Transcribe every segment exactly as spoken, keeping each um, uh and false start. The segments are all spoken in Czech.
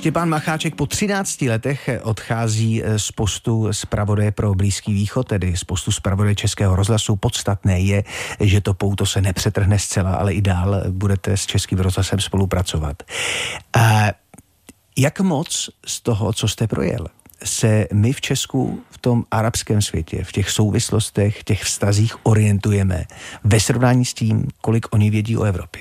Štěpán Macháček po třinácti letech odchází z postu zpravodaje pro Blízký východ, tedy z postu zpravodaje Českého rozhlasu. Podstatné je, že to pouto se nepřetrhne zcela, ale i dál budete s Českým rozhlasem spolupracovat. A jak moc z toho, co jste projel, se my v Česku v tom arabském světě, v těch souvislostech, těch vztazích orientujeme ve srovnání s tím, kolik oni vědí o Evropě?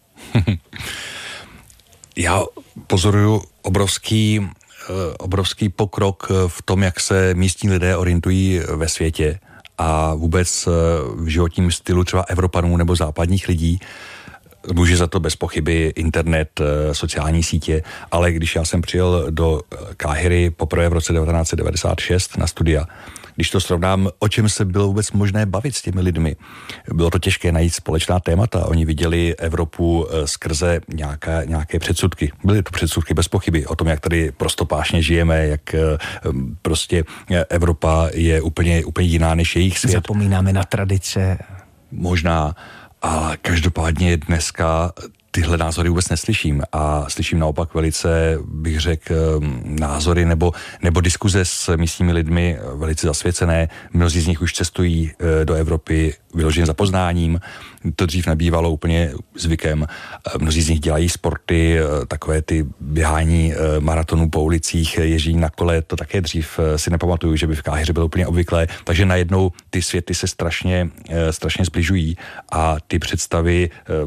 Já pozoruju obrovský, obrovský pokrok v tom, jak se místní lidé orientují ve světě a vůbec v životním stylu třeba Evropanů nebo západních lidí. Může za to bez pochyby internet, sociální sítě, ale když já jsem přijel do Káhiry poprvé v roce devatenáct set devadesát šest na studia, když to srovnám, o čem se bylo vůbec možné bavit s těmi lidmi. Bylo to těžké najít společná témata. Oni viděli Evropu skrze nějaké, nějaké předsudky. Byly to předsudky bez pochyby o tom, jak tady prostopášně žijeme, jak prostě Evropa je úplně, úplně jiná než jejich svět. Zapomínáme na tradice. Možná, ale každopádně dneska tyhle názory vůbec neslyším a slyším naopak velice, bych řekl, názory nebo, nebo diskuze s místními lidmi velice zasvěcené. Mnozí z nich už cestují do Evropy vyloženě za poznáním. To dřív nebývalo úplně zvykem. Mnozí z nich dělají sporty, takové ty běhání maratonů po ulicích, ježdění na kole, to také dřív si nepamatuju, že by v Káhiře bylo úplně obvyklé. Takže najednou ty světy se strašně, strašně zbližují a ty představy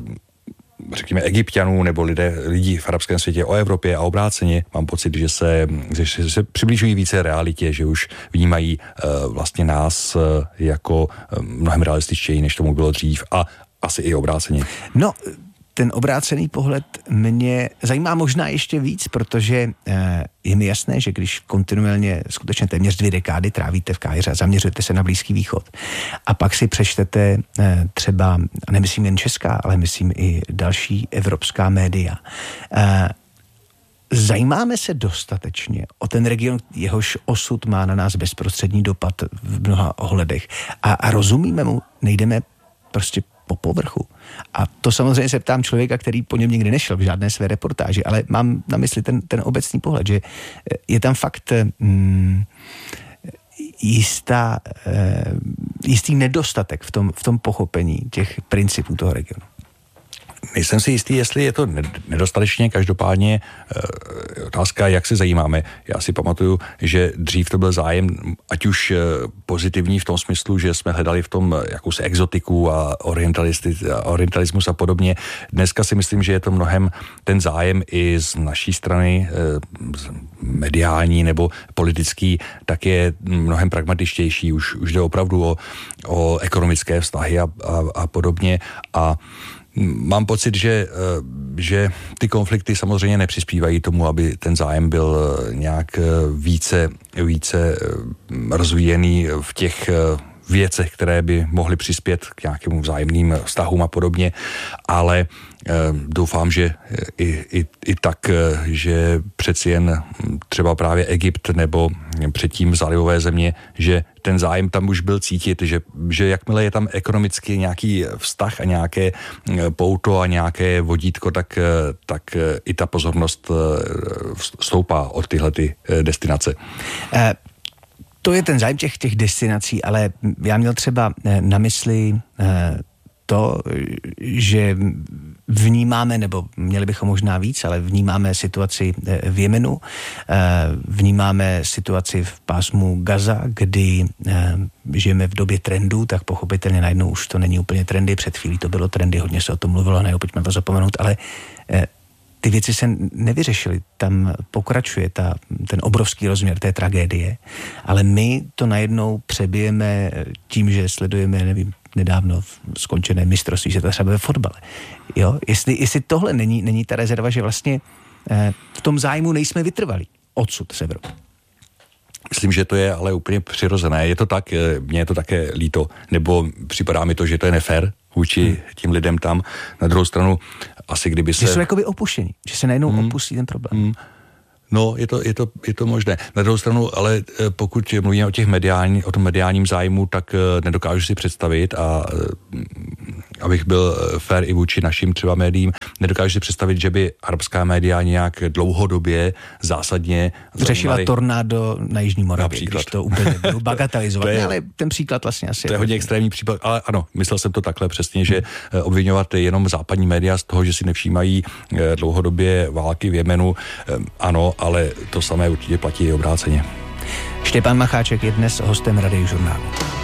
řekněme Egypťanů nebo lidé, lidí v arabském světě o Evropě a obráceně, mám pocit, že se, že se přibližují více realitě, že už vnímají uh, vlastně nás uh, jako uh, mnohem realističtěji, než tomu bylo dřív a asi i obráceně. No, ten obrácený pohled mě zajímá možná ještě víc, protože eh, je mi jasné, že když kontinuálně skutečně téměř dvě dekády trávíte v Káhiře a zaměřujete se na Blízký východ a pak si přečtete eh, třeba, a nemyslím jen česká, ale myslím i další evropská média, eh, zajímáme se dostatečně o ten region, jehož osud má na nás bezprostřední dopad v mnoha ohledech a, a rozumíme mu, nejdeme prostě po povrchu. A to samozřejmě se ptám člověka, který po něm nikdy nešel v žádné své reportáži, ale mám na mysli ten, ten obecný pohled, že je tam fakt mm, jistá, jistý nedostatek v tom, v tom pochopení těch principů toho regionu. Nejsem si jistý, jestli je to nedostatečně, každopádně e, otázka, jak se zajímáme. Já si pamatuju, že dřív to byl zájem, ať už e, pozitivní v tom smyslu, že jsme hledali v tom jakousi exotiku a orientalismus a podobně. Dneska si myslím, že je to mnohem ten zájem i z naší strany, e, mediální nebo politický, tak je mnohem pragmatičtější. Už, už jde opravdu o, o ekonomické vztahy a, a, a podobně a mám pocit, že, že ty konflikty samozřejmě nepřispívají tomu, aby ten zájem byl nějak více, více rozvíjený v těch věcech, které by mohly přispět k nějakému vzájemným vztahům a podobně, ale doufám, že i, i, i tak, že přeci jen třeba právě Egypt nebo předtím zálivové země, že ten zájem tam už byl cítit, že, že jakmile je tam ekonomicky nějaký vztah a nějaké pouto a nějaké vodítko, tak, tak i ta pozornost stoupá od tyhle ty destinace. Eh. To je ten zájem těch, těch destinací, ale já měl třeba na mysli to, že vnímáme, nebo měli bychom možná víc, ale vnímáme situaci v Jemenu, vnímáme situaci v pásmu Gaza, kdy žijeme v době trendů, tak pochopitelně najednou už to není úplně trendy, před chvílí to bylo trendy, hodně se o tom mluvilo, ne, pojďme to zapomenout, ale ty věci se nevyřešily, tam pokračuje ta, ten obrovský rozměr té tragédie, ale my to najednou přebijeme tím, že sledujeme, nevím, nedávno skončené mistrovství světa třeba ve fotbale. Jo? Jestli, jestli tohle není, není ta rezerva, že vlastně eh, v tom zájmu nejsme vytrvalí odsud z Evropy. Myslím, že to je ale úplně přirozené. Je to tak, mně je to také líto, nebo připadá mi to, že to je nefér vůči hmm. tím lidem tam. Na druhou stranu, asi kdyby se... Že jsou jakoby opuštění, že se najednou hmm. opustí ten problém. Hmm. No, je to, je, to, je to možné. Na druhou stranu, ale pokud mluvíme o těch mediální, o tom mediálním zájmu, tak nedokážu si představit, a abych byl fair i vůči našim třeba médiím, nedokážu si představit, že by arabská média nějak dlouhodobě zásadně řešila tornádo na Jižní Moravě, například. Když to úplně budu bagatelizovat. To je, ale ten příklad vlastně asi... To je hodně extrémní případ, ale ano, myslel jsem to takhle přesně, že obvinovat jenom západní média z toho, že si nevšímají dlouhodobě války v Jemenu, ano, ale to samé určitě platí i obráceně. Štěpán Macháček je dnes hostem Radiožurnálu.